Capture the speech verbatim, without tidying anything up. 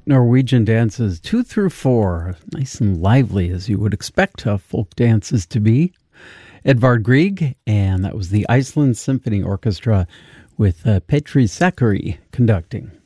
Norwegian dances two through four, nice and lively as you would expect uh, folk dances to be. Edvard Grieg, and that was the Iceland Symphony Orchestra with uh, Petri Sakari conducting.